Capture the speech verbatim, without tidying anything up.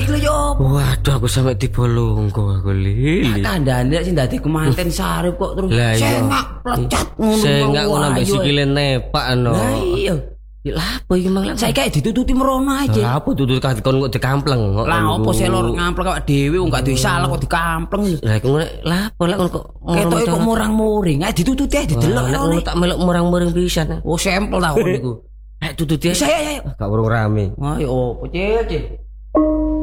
iki lho yo. Waduh aku sampe dibolongko aku Lili. Kandhane sing dadi kemanten sarep kok terus sengak plecat ngono. Sengak ngono ambek sikile nepak no. Lah iya. Ya apa iki mang lek saiki ditututi merono aja. Lah apa tutut kon kok dikampleng kok. Lah opo selor ngampleng awak dhewe wong gak duwe salah kok dikampleng. Lah iku lah apa lek kon kok ketoke kok murang-muring. Ae ditututi ae didelok ngono. Tak melok murang-muring pisan. Oh sampel ta kon niku. Ayo tututi ae. Saya ayo. Gak urung rame. Ayo opo cil cil.